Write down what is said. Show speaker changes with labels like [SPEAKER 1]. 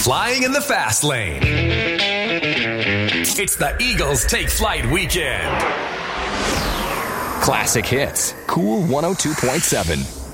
[SPEAKER 1] flying in the fast lane. It's the Eagles Take Flight Weekend.
[SPEAKER 2] Classic Hits, Cool 102.7.